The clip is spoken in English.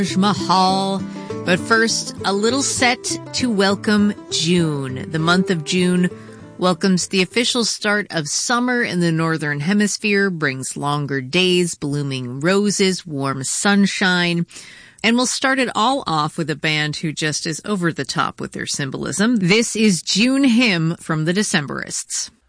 Mahal. But first, a little set to welcome June. The month of June welcomes the official start of summer in the Northern Hemisphere, brings longer days, blooming roses, warm sunshine. And we'll start it all off with a band who just is over the top with their symbolism. This is June Hymn from the Decemberists.